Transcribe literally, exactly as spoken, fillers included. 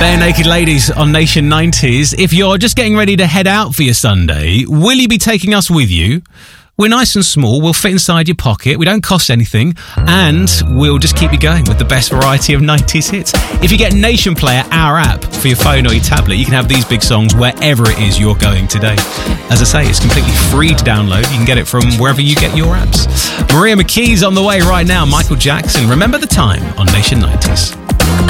Bare Naked Ladies on Nation nineties. If you're just getting ready to head out for your Sunday, will you be taking us with you? We're nice and small, we'll fit inside your pocket, we don't cost anything, and we'll just keep you going with the best variety of nineties hits. If you get Nation Player, our app, for your phone or your tablet, you can have these big songs wherever it is you're going today. As I say, it's completely free to download. You can get it from wherever you get your apps. Maria McKee's on the way right now. Michael Jackson, Remember the Time on Nation nineties.